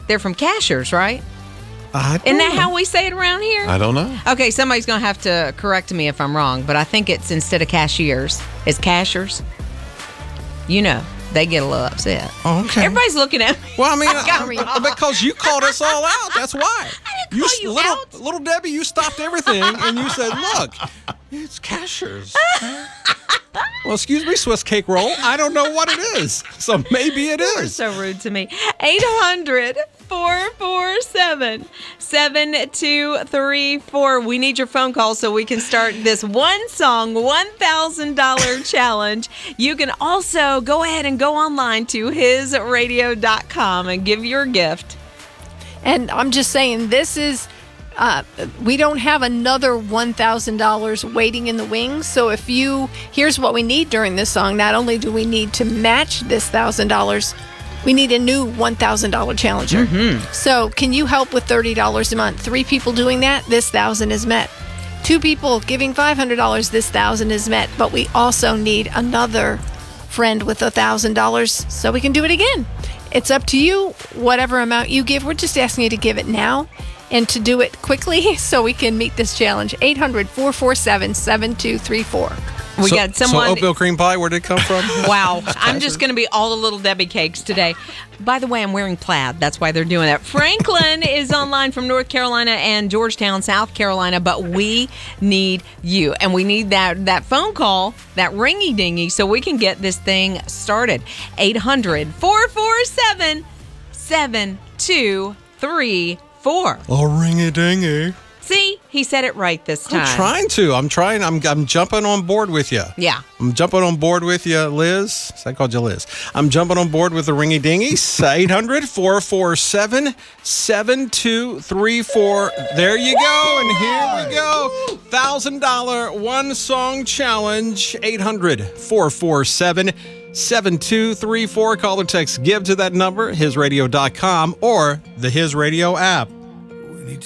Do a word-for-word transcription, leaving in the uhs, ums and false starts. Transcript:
They're from Cashers, right? I Isn't that know. how we say it around here? I don't know. Okay, somebody's going to have to correct me if I'm wrong, but I think it's instead of cashiers, it's Cashers. You know, they get a little upset. Oh, okay. Everybody's looking at me. Well, I mean, I uh, because you called us all out. That's why. I didn't call you little, out. Little Debbie, you stopped everything and you said, look, it's Cashers. Well, excuse me, Swiss cake roll. I don't know what it is. So maybe it You're is. so rude to me. eight hundred, four four seven, seven two three four. We need your phone call so we can start this one song, one thousand dollars challenge. You can also go ahead and go online to his radio dot com and give your gift. And I'm just saying, this is, uh, we don't have another one thousand dollars waiting in the wings. So if you, here's what we need during this song. Not only do we need to match this one thousand dollars, we need a new one thousand dollars challenger. Mm-hmm. So can you help with thirty dollars a month? Three people doing that, this one thousand is met. Two people giving five hundred dollars, this one thousand is met. But we also need another friend with one thousand dollars so we can do it again. It's up to you, whatever amount you give. We're just asking you to give it now and to do it quickly so we can meet this challenge. eight hundred, four four seven, seven two three four. We so, got someone. So oatmeal cream pie, where did it come from? Wow. I'm just going to be all the Little Debbie cakes today. By the way, I'm wearing plaid. That's why they're doing that. Franklin is online from North Carolina and Georgetown, South Carolina, but we need you. And we need that, that phone call, that ringy dingy, so we can get this thing started. eight hundred, four four seven, seven two three four. Oh, ringy dingy. See, he said it right this time. I'm trying to. I'm trying. I'm I'm jumping on board with you. Yeah. I'm jumping on board with you, Liz. I called you Liz. I'm jumping on board with the ringy dingies. eight hundred, four four seven, seven two three four. There you go. And here we go. one thousand dollars one song challenge. eight hundred, four four seven, seven two three four. Call or text give to that number, his radio dot com or the His Radio app.